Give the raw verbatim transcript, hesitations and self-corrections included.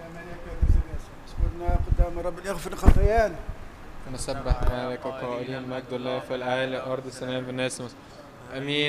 اذكرنا قدام رب يغفر خطايانا. نسبح مالك قائلين مجد الله في الأعالي أرض السماء بالناس. امين.